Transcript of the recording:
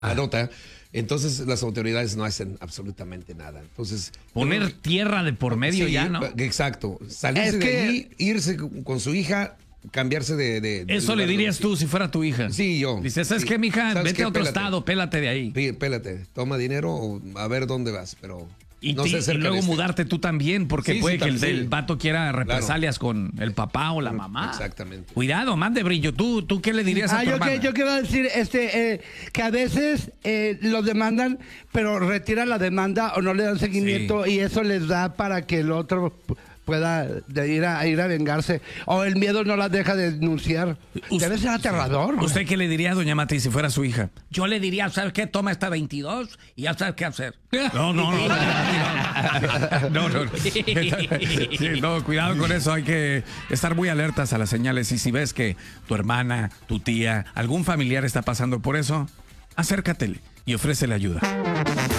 la nota. Entonces las autoridades no hacen absolutamente nada. Entonces poner tierra de por medio sí, ya, ¿no? Exacto. Salirse de allí, irse con su hija, cambiarse de Eso le dirías tú si fuera tu hija. Sí, yo. Dices, ¿sabes sí. qué, mija? ¿Sabes Vete qué? a otro Pélate. estado, pélate de ahí. Pélate, toma dinero o a ver dónde vas, pero Y, no se y acerca luego de este. mudarte tú también, porque Sí, puede sí, que sí. el vato quiera represalias con el papá o la mamá. Exactamente. Cuidado, más de brillo. ¿Tú qué le dirías a tu hermana? Yo quiero decir que a veces los demandan, pero retiran la demanda o no le dan seguimiento y eso les da para que el otro pueda ir a vengarse. O el miedo no las deja de denunciar. Debe ser aterrador. ¿Usted qué le diría a doña Mati si fuera su hija? Yo le diría, ¿sabes qué? Toma esta 22 y ya sabes qué hacer. No. No, sí, no, cuidado con eso. Hay que estar muy alertas a las señales. Y si ves que tu hermana, tu tía, algún familiar está pasando por eso, acércatele y ofrécele ayuda.